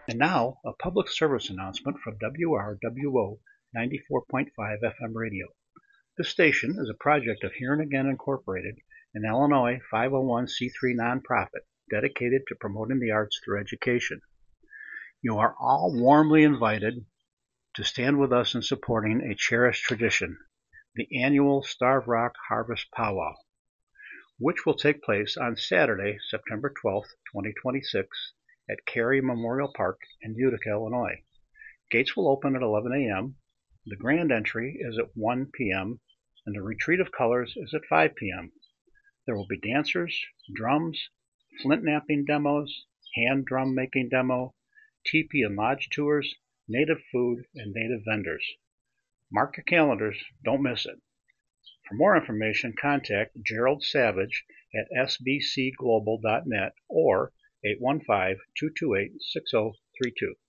And now, a public service announcement from WRWO 94.5 FM radio. This station is a project of Hearing Again Incorporated, an Illinois 501c3 nonprofit dedicated to promoting the arts through education. You are all warmly invited to stand with us in supporting a cherished tradition, the annual Starved Rock Harvest Powwow, which will take place on Saturday, September 12th, 2026, at Cary Memorial Park in Utica, Illinois. Gates will open at 11 a.m., the grand entry is at 1 p.m., and the Retreat of Colors is at 5 p.m. There will be dancers, drums, flint knapping demos, hand drum making demo, teepee and lodge tours, native food, and native vendors. Mark your calendars, don't miss it. For more information, contact Gerald Savage at sbcglobal.net or 815-228-6032.